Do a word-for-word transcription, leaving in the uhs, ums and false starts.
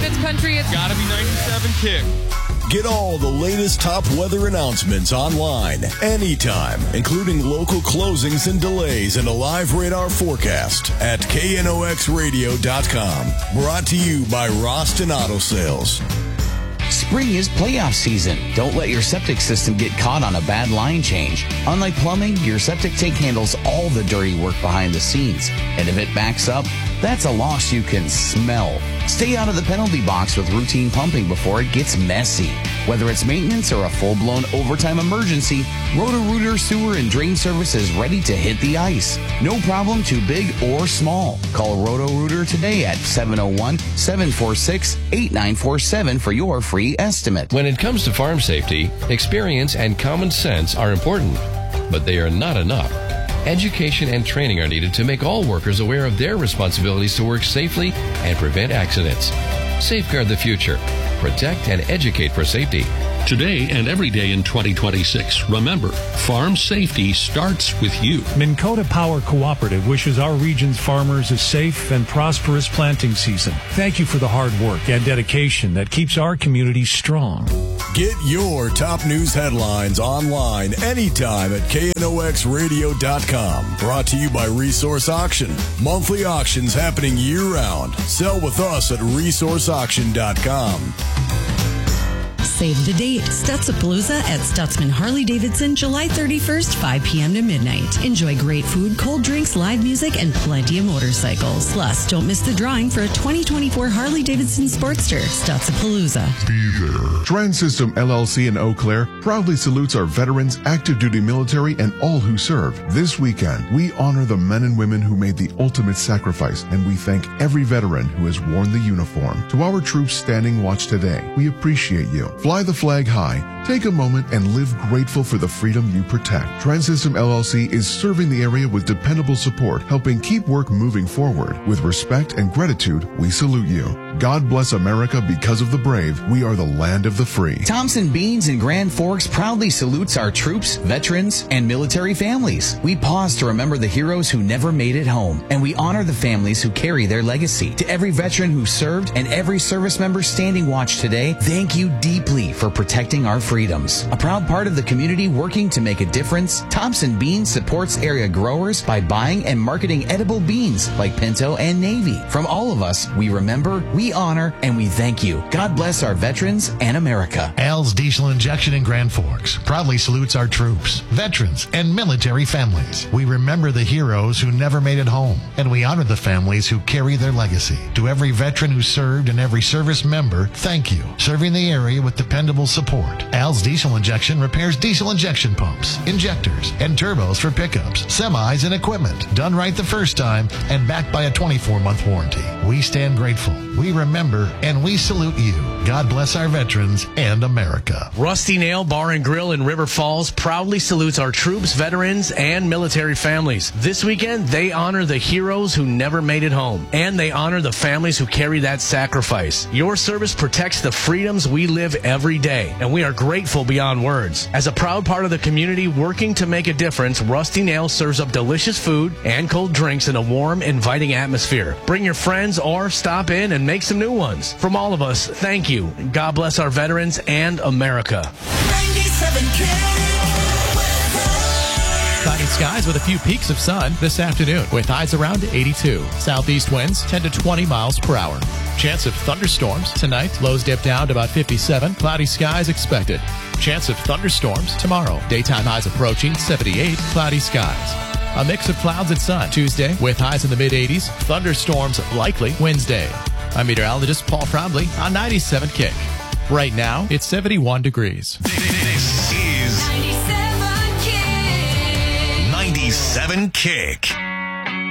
it's country, it's gotta be ninety-seven Kick. Get all the latest top weather announcements online, anytime, including local closings and delays and a live radar forecast at K N O X radio dot com. Brought to you by Roston Auto Sales. Spring is playoff season. Don't let your septic system get caught on a bad line change. Unlike plumbing, your septic tank handles all the dirty work behind the scenes. And if it backs up, that's a loss you can smell. Stay out of the penalty box with routine pumping before it gets messy. Whether it's maintenance or a full-blown overtime emergency, Roto-Rooter Sewer and Drain Service is ready to hit the ice. No problem too big or small. Call Roto-Rooter today at seven oh one, seven four six, eight nine four seven for your free estimate. When it comes to farm safety, experience and common sense are important, but they are not enough. Education and training are needed to make all workers aware of their responsibilities to work safely and prevent accidents. Safeguard the future. Protect and educate for safety. Today and every day in twenty twenty-six, remember, farm safety starts with you. Minn Kota Power Cooperative wishes our region's farmers a safe and prosperous planting season. Thank you for the hard work and dedication that keeps our community strong. Get your top news headlines online anytime at K N O X radio dot com. Brought to you by Resource Auction. Monthly auctions happening year-round. Sell with us at resource auction dot com. Save the date. Stutzapalooza at Stutzman Harley-Davidson, July thirty-first, five p.m. to midnight. Enjoy great food, cold drinks, live music, and plenty of motorcycles. Plus, don't miss the drawing for a twenty twenty-four Harley-Davidson Sportster. Stutzapalooza. Be there. Trans-System L L C in Eau Claire proudly salutes our veterans, active duty military, and all who serve. This weekend, we honor the men and women who made the ultimate sacrifice, and we thank every veteran who has worn the uniform. To our troops standing watch today, we appreciate you. Fly the flag high. Take a moment and live grateful for the freedom you protect. Trans-System L L C is serving the area with dependable support, helping keep work moving forward. With respect and gratitude, we salute you. God bless America. Because of the brave, we are the land of the free. Thompson Beans in Grand Forks proudly salutes our troops, veterans, and military families. We pause to remember the heroes who never made it home, and we honor the families who carry their legacy. To every veteran who served and every service member standing watch today, thank you deeply for protecting our freedoms. A proud part of the community working to make a difference, Thompson Beans supports area growers by buying and marketing edible beans like Pinto and Navy. From all of us, we remember, we honor, and we thank you. God bless our veterans and America. Al's Diesel Injection in Grand Forks proudly salutes our troops, veterans, and military families. We remember the heroes who never made it home, and we honor the families who carry their legacy. To every veteran who served and every service member, thank you. Serving the area with dependable support. Al's Diesel Injection repairs diesel injection pumps, injectors, and turbos for pickups, semis, and equipment. Done right the first time and backed by a twenty-four month warranty. We stand grateful. We remember and we salute you. God bless our veterans and America. Rusty Nail Bar and Grill in River Falls proudly salutes our troops, veterans, and military families. This weekend, they honor the heroes who never made it home, and they honor the families who carry that sacrifice. Your service protects the freedoms we live every day, and we are grateful beyond words. As a proud part of the community working to make a difference, Rusty Nail serves up delicious food and cold drinks in a warm, inviting atmosphere. Bring your friends or stop in and make some new ones. From all of us, thank you. God bless our veterans and America. ninety-seven Cloudy skies with a few peaks of sun this afternoon with highs around eighty-two. Southeast winds ten to twenty miles per hour. Chance of thunderstorms tonight. Lows dip down to about fifty-seven. Cloudy skies expected. Chance of thunderstorms tomorrow. Daytime highs approaching seventy-eight. Cloudy skies. A mix of clouds and sun Tuesday with highs in the mid-eighties. Thunderstorms likely Wednesday. I'm meteorologist Paul Trombley on ninety-seven Kick. Right now, it's seventy-one degrees. This is ninety-seven Kick. ninety-seven Kick.